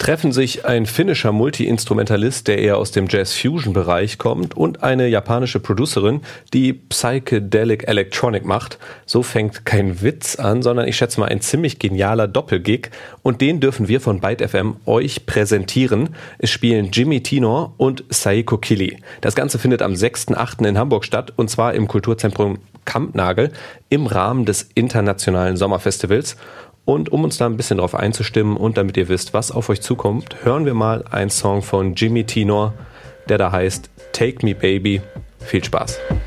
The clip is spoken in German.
treffen sich ein finnischer Multi-Instrumentalist, der eher aus dem Jazz-Fusion-Bereich kommt, und eine japanische Producerin, die Psychedelic Electronic macht. So fängt kein Witz an, sondern ich schätze mal ein ziemlich genialer Doppelgig, und den dürfen wir von Byte FM euch präsentieren. Es spielen Jimmy Tenor und Saiko Kili. Das Ganze findet am 6.8. in Hamburg statt, und zwar im Kulturzentrum Kampnagel im Rahmen des Internationalen Sommerfestivals. Und um uns da ein bisschen drauf einzustimmen und damit ihr wisst, was auf euch zukommt, hören wir mal einen Song von Jimmy Tenor, der da heißt Take Me Baby. Viel Spaß.